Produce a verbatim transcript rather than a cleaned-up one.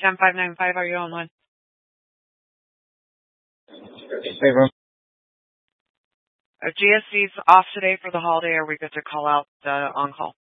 ten five nine five, are you online? Hey, bro. Are G S Cs off today for the holiday, or are we good to call out the on-call?